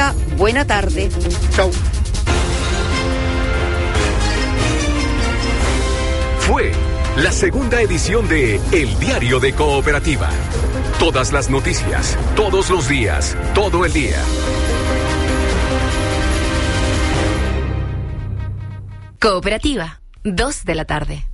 tenga buena tarde. Chau. Fue la segunda edición de El Diario de Cooperativa. Todas las noticias, todos los días, todo el día. Cooperativa, 2 de la tarde.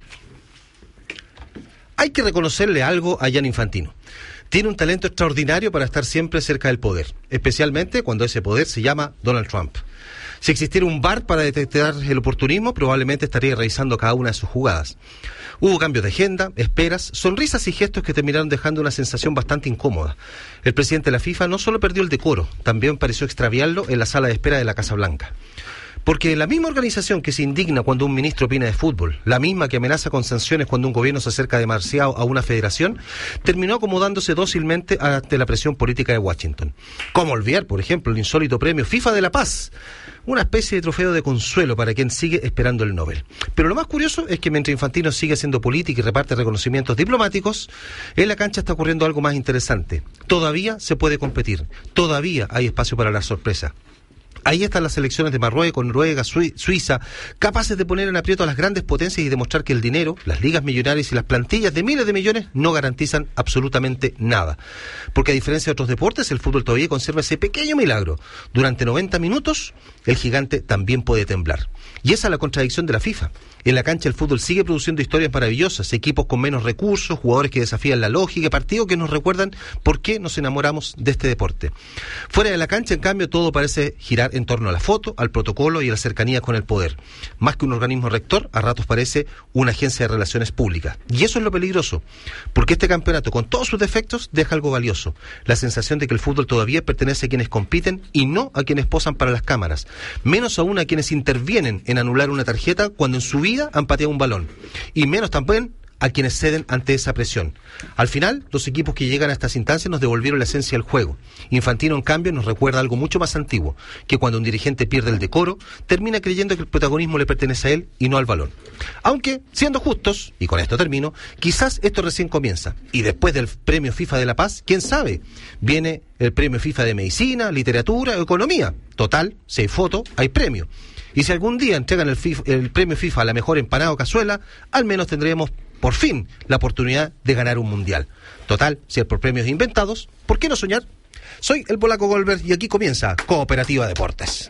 Hay que reconocerle algo a Gianni Infantino. Tiene un talento extraordinario para estar siempre cerca del poder, especialmente cuando ese poder se llama Donald Trump. Si existiera un VAR para detectar el oportunismo, probablemente estaría revisando cada una de sus jugadas. Hubo cambios de agenda, esperas, sonrisas y gestos que terminaron dejando una sensación bastante incómoda. El presidente de la FIFA no solo perdió el decoro, también pareció extraviarlo en la sala de espera de la Casa Blanca. Porque la misma organización que se indigna cuando un ministro opina de fútbol, la misma que amenaza con sanciones cuando un gobierno se acerca demasiado a una federación, terminó acomodándose dócilmente ante la presión política de Washington. ¿Cómo olvidar, por ejemplo, el insólito premio FIFA de la Paz? Una especie de trofeo de consuelo para quien sigue esperando el Nobel. Pero lo más curioso es que mientras Infantino sigue haciendo política y reparte reconocimientos diplomáticos, en la cancha está ocurriendo algo más interesante. Todavía se puede competir, todavía hay espacio para la sorpresa. Ahí están las selecciones de Marruecos, Noruega, Suiza, capaces de poner en aprieto a las grandes potencias y demostrar que el dinero, las ligas millonarias y las plantillas de miles de millones no garantizan absolutamente nada. Porque a diferencia de otros deportes, el fútbol todavía conserva ese pequeño milagro. Durante 90 minutos, el gigante también puede temblar. Y esa es la contradicción de la FIFA. En la cancha el fútbol sigue produciendo historias maravillosas, equipos con menos recursos, jugadores que desafían la lógica, partidos que nos recuerdan por qué nos enamoramos de este deporte. Fuera de la cancha, en cambio, todo parece girar en torno a la foto, al protocolo y a la cercanía con el poder. Más que un organismo rector, a ratos parece una agencia de relaciones públicas. Y eso es lo peligroso, porque este campeonato, con todos sus defectos, deja algo valioso. La sensación de que el fútbol todavía pertenece a quienes compiten y no a quienes posan para las cámaras. Menos aún a quienes intervienen en anular una tarjeta cuando en su vida han pateado un balón. Y menos también a quienes ceden ante esa presión. Al final, los equipos que llegan a estas instancias nos devolvieron la esencia del juego. Infantino, en cambio, nos recuerda algo mucho más antiguo, que cuando un dirigente pierde el decoro, termina creyendo que el protagonismo le pertenece a él y no al balón. Aunque, siendo justos, y con esto termino, quizás esto recién comienza. Y después del premio FIFA de la Paz, ¿quién sabe? Viene el premio FIFA de Medicina, Literatura o Economía. Total, si hay foto, hay premio. Y si algún día entregan el premio FIFA a la mejor empanada o cazuela, al menos tendremos por fin la oportunidad de ganar un mundial. Total, si es por premios inventados, ¿por qué no soñar? Soy el polaco Goldberg y aquí comienza Cooperativa Deportes.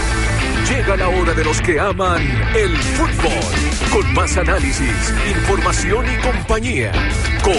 Llega la hora de los que aman el fútbol, con más análisis, información y compañía.